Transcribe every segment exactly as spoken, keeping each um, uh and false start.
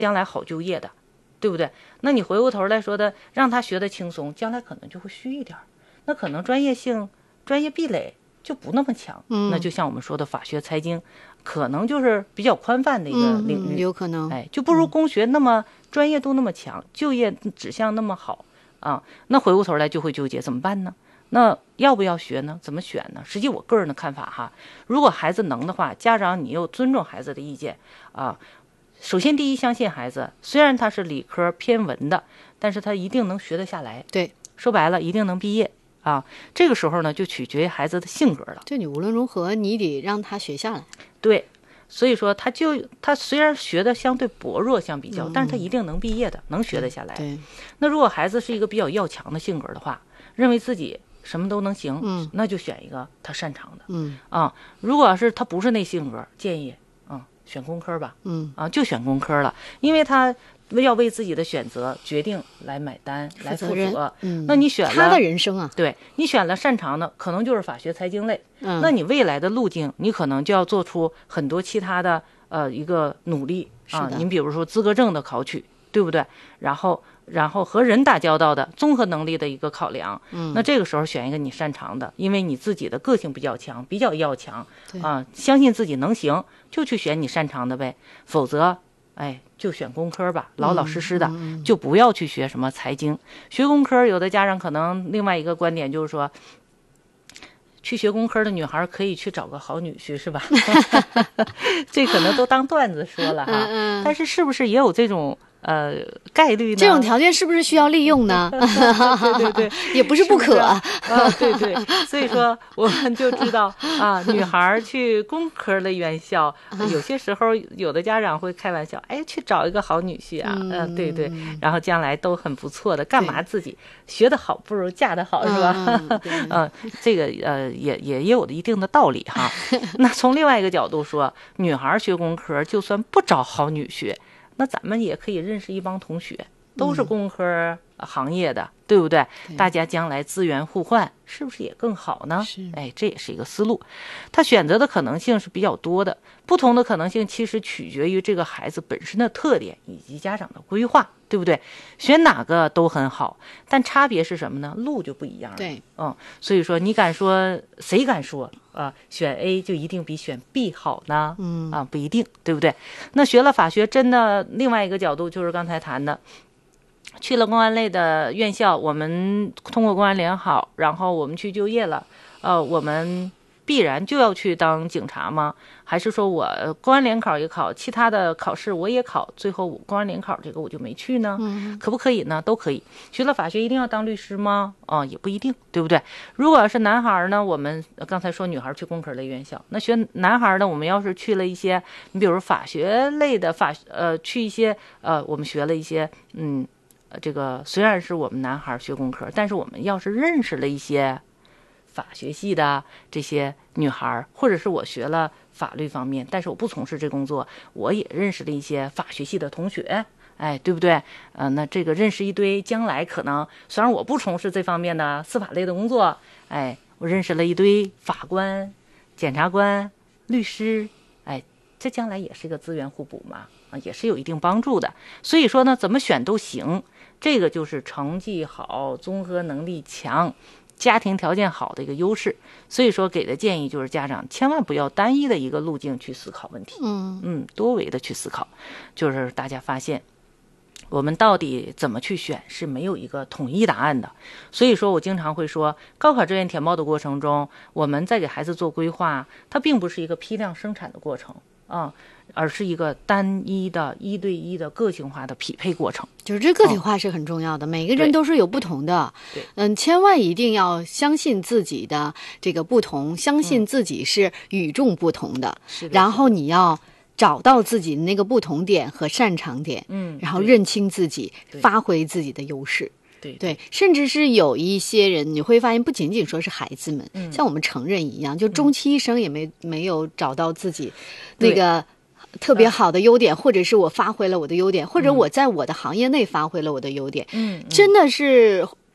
将来好就业的，对不对？那你回过头来说的，让他学的轻松，将来可能就会虚一点，那可能专业性、专业壁垒就不那么强。 嗯， 那就像我们说的法学、财经，可能就是比较宽泛的一个领域， 嗯、有可能， 哎，就不如工学那么、嗯、专业度那么强，就业指向那么好啊。那回过头来就会纠结怎么办呢？那要不要学呢？怎么选呢？实际我个人的看法哈，如果孩子能的话，家长你又尊重孩子的意见啊。首先第一，相信孩子，虽然他是理科偏文的，但是他一定能学得下来。 对， 说白了一定能毕业啊。这个时候呢就取决于孩子的性格了， 就你无论如何你得让他学下来。 对，所以说他就他虽然学的相对薄弱相比较、嗯、但是他一定能毕业的，能学得下来。 对， 那如果孩子是一个比较要强的性格的话，认为自己什么都能行， 嗯， 那就选一个他擅长的。 嗯啊，如果是他不是那性格，建议啊选工科吧。 嗯啊，就选工科了，因为他要为自己的选择决定来买单，来负责。 嗯， 那你选了他的人生啊， 对，你选了擅长的，可能就是法学财经类。 嗯， 那你未来的路径，你可能就要做出很多其他的呃一个努力啊。您比如说资格证的考取，对不对？然后。然后和人打交道的综合能力的一个考量， 嗯， 那这个时候选一个你擅长的，因为你自己的个性比较强，比较要强啊，相信自己能行，就去选你擅长的呗。否则，哎，就选工科吧，老老实实的， 嗯嗯、 就不要去学什么财经。学工科，有的家长可能另外一个观点就是说，去学工科的女孩可以去找个好女婿，是吧？这可能都当段子说了哈。 嗯嗯， 但是是不是也有这种？呃，概率呢？ 这种条件是不是需要利用呢？ 对对对， 也不是不可。 啊，对对，所以说我们就知道啊，女孩去工科的院校，有些时候有的家长会开玩笑，哎，去找一个好女婿啊，嗯、呃，对对，然后将来都很不错的，干嘛自己学得好不如嫁得好，是吧？嗯、呃，这个呃也也也有一定的道理哈。那从另外一个角度说，女孩学工科，就算不找好女婿。那咱们也可以认识一帮同学，都是工科行业的，嗯、对不对？对，大家将来资源互换，是不是也更好呢？哎，这也是一个思路。他选择的可能性是比较多的，不同的可能性其实取决于这个孩子本身的特点以及家长的规划，对不对？选哪个都很好，但差别是什么呢？路就不一样了。 对， 嗯，所以说你敢说，谁敢说？啊，选 A 就一定比选 B 好呢？ 嗯啊，不一定，对不对？那学了法学，真的另外一个角度就是刚才谈的，去了公安类的院校，我们通过公安联考，然后我们去就业了，呃，我们必然就要去当警察吗？还是说我公安联考也考，其他的考试我也考，最后公安联考这个我就没去呢？ 嗯， 可不可以呢？都可以。学了法学一定要当律师吗？啊、嗯，也不一定，对不对？如果是男孩呢，我们刚才说女孩去工科类院校，那学男孩呢，我们要是去了一些，你比如法学类的法，呃，去一些呃，我们学了一些，嗯，这个虽然是我们男孩学工科，但是我们要是认识了一些法学系的这些女孩，或者是我学了法律方面，但是我不从事这工作，我也认识了一些法学系的同学，哎，对不对？呃，那这个认识一堆，将来可能虽然我不从事这方面的司法类的工作，哎，我认识了一堆法官、检察官、律师，哎，这将来也是一个资源互补嘛，啊，也是有一定帮助的。所以说呢，怎么选都行，这个就是成绩好、综合能力强、家庭条件好的一个优势。所以说给的建议就是家长千万不要单一的一个路径去思考问题， 嗯嗯，多维的去思考，就是大家发现我们到底怎么去选是没有一个统一答案的。所以说我经常会说，高考志愿填报的过程中，我们在给孩子做规划，它并不是一个批量生产的过程啊，而是一个单一的一对一的个性化的匹配过程。 就是这个体化是很重要的，哦、每个人都是有不同的。 对， 嗯，千万一定要相信自己的这个不同，相信自己是与众不同的。 是的。 然后你要找到自己的那个不同点和擅长点， 嗯， 然后认清自己，发挥自己的优势。 对对, 对，甚至是有一些人，你会发现不仅仅说是孩子们， 嗯、 像我们成人一样，就终其一生也没、嗯、没有找到自己那个特别好的优点，或者是我发挥了我的优点，或者我在我的行业内发挥了我的优点， 嗯， 真的是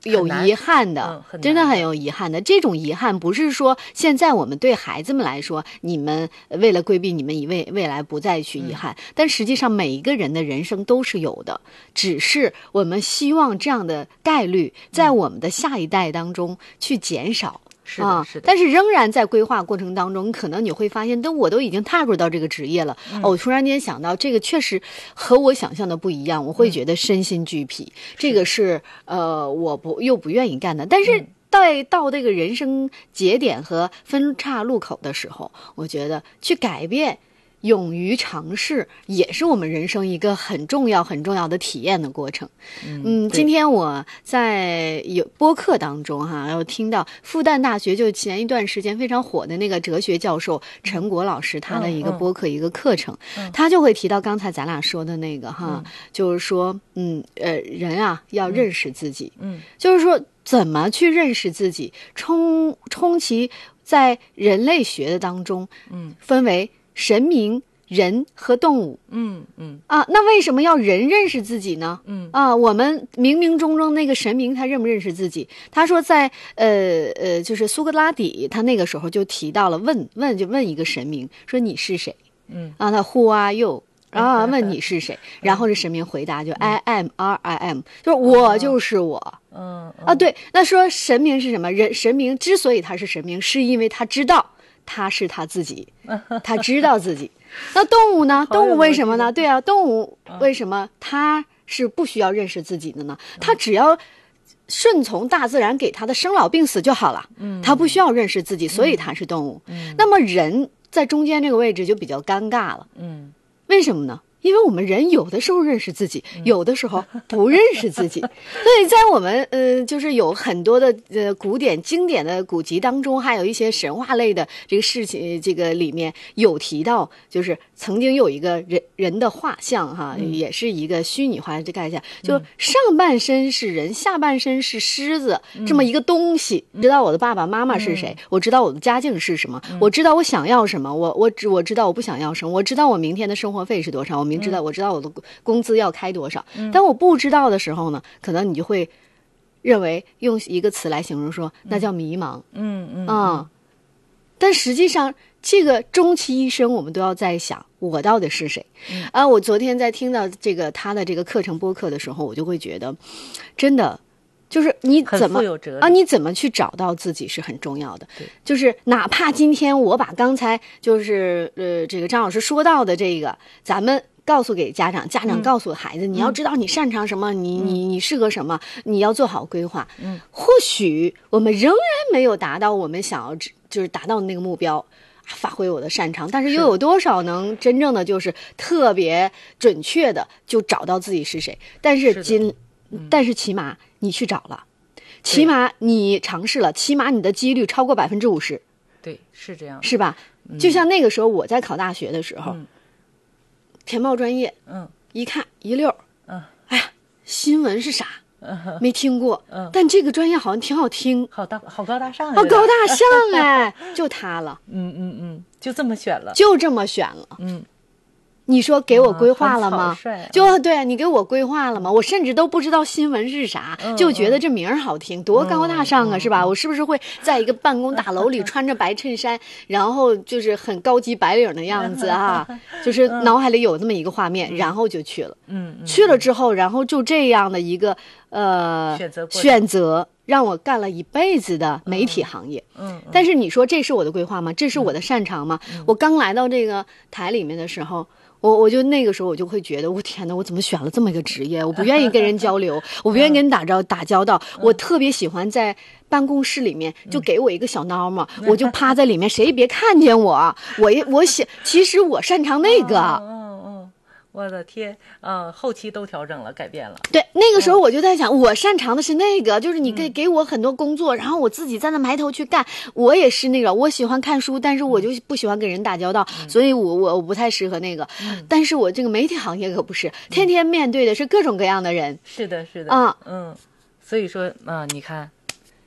有遗憾的， 嗯、 真的很有遗憾的。这种遗憾不是说现在我们对孩子们来说，你们为了规避你们以未未来不再去遗憾、嗯，但实际上每一个人的人生都是有的，只是我们希望这样的概率在我们的下一代当中去减少。 是的，是的、啊， 但是仍然在规划过程当中，可能你会发现，但我都已经踏入到这个职业了，嗯、哦，我突然间想到，这个确实和我想象的不一样，我会觉得身心俱疲，嗯、这个是呃，我不又不愿意干的。但是到到这个人生节点和分岔路口的时候，我觉得去改变。勇于尝试也是我们人生一个很重要很重要的体验的过程。嗯，嗯今天我在有播客当中哈，有听到复旦大学就前一段时间非常火的那个哲学教授陈果老师他的一个播客、嗯、一个课程、嗯，他就会提到刚才咱俩说的那个哈，嗯、就是说嗯呃人啊要认识自己，嗯，就是说怎么去认识自己，充充其在人类学的当中，嗯，分为神明、人和动物， 嗯嗯啊，那为什么要人认识自己呢？ 嗯啊，我们冥冥中中那个神明他认不认识自己？他说在呃呃，就是苏格拉底他那个时候就提到了问问就问一个神明说你是谁？ 嗯啊，他 Who are you？啊，问你是谁？然后这神明回答就 I am R I am， 就是我就是我。 嗯啊，对，那说神明是什么？人神明之所以他是神明，是因为他知道。他是他自己，他知道自己。那动物呢？动物为什么呢？对啊，动物为什么它是不需要认识自己的呢？它只要顺从大自然给它的生老病死就好了。嗯，它不需要认识自己，所以它是动物。嗯，那么人在中间这个位置就比较尴尬了。 嗯， 为什么呢？因为我们人有的时候认识自己，有的时候不认识自己，所以在我们呃，就是有很多的呃古典经典的古籍当中，还有一些神话类的这个事情，这个里面有提到，就是曾经有一个人人的画像哈，嗯、也是一个虚拟化的概念，就上半身是人，下半身是狮子，嗯、这么一个东西。知道我的爸爸妈妈是谁，嗯、我知道我的家境是什么，嗯、我知道我想要什么，我我知我知道我不想要什么，我知道我明天的生活费是多少，我明知道我知道我的工资要开多少。嗯、但我不知道的时候呢，可能你就会认为用一个词来形容说，那叫迷茫。 嗯嗯啊，但实际上这个终其一生，我们都要在想，我到底是谁？嗯、啊，我昨天在听到这个他的这个课程播客的时候，我就会觉得，真的。就是你怎么啊？你怎么去找到自己是很重要的。就是哪怕今天我把刚才就是呃这个张老师说到的这个，咱们告诉给家长，家长告诉孩子，嗯、你要知道你擅长什么，嗯、你你你适合什么，你要做好规划。 嗯， 或许我们仍然没有达到我们想要就是达到的那个目标。发挥我的擅长，但是又有多少能真正的就是特别准确的就找到自己是谁？但是今，嗯、但是起码你去找了，起码你尝试了，起码你的几率超过百分之五十。 对，是这样， 是吧？嗯、就像那个时候我在考大学的时候， 嗯、 填报专业， 嗯， 一看一溜， 嗯， 哎呀，新闻是啥？ 嗯、 没听过， 嗯， 但这个专业好像挺好听， 好大，好高大上， 好高大上哎，就他了， 嗯嗯嗯，就这么选了， 就这么选了， 嗯。 你说给我规划了吗？ 啊啊、 就对你给我规划了吗？我甚至都不知道新闻是啥， 嗯、 就觉得这名儿好听，多高大上啊， 嗯、 是吧？嗯、我是不是会在一个办公大楼里穿着白衬衫，然后就是很高级白领的样子啊？就是脑海里有这么一个画面， 嗯、 然后就去了。 嗯， 去了之后，然后就这样的一个呃选择选择。让我干了一辈子的媒体行业， 嗯，嗯但是你说这是我的规划吗？这是我的擅长吗？嗯、我刚来到这个台里面的时候，我我就那个时候我就会觉得，我天哪，我怎么选了这么一个职业？我不愿意跟人交流，我不愿意跟人打交打交道， 嗯、 我特别喜欢在办公室里面就给我一个小孬嘛，嗯、我就趴在里面，谁也别看见我，我也我想，其实我擅长那个。 嗯我的天，嗯，后期都调整了，改变了。 对，那个时候我就在想，嗯、我擅长的是那个，就是你给给我很多工作，嗯、然后我自己在那埋头去干。我也是那个，我喜欢看书，但是我就不喜欢跟人打交道，嗯、所以我我我不太适合那个。嗯、但是我这个媒体行业可不是，天天面对的是各种各样的人。 是的，是的， 啊， 嗯，所以说，啊、呃，你看。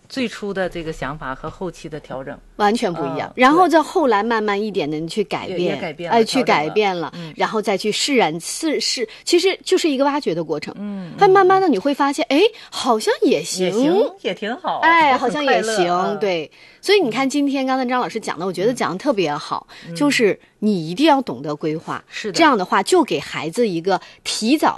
最初的这个想法和后期的调整完全不一样。 呃、 然后在后来慢慢一点的去改变， 也也改变了哎，去改变了， 嗯、 然后再去释然释释，其实就是一个挖掘的过程。 嗯， 但慢慢的你会发现，哎，好像也行， 也行，也挺好， 哎，好像也行， 啊、 对。所以你看，今天刚才张老师讲的，我觉得讲的特别好， 嗯、 就是你一定要懂得规划， 是的， 这样的话就给孩子一个提早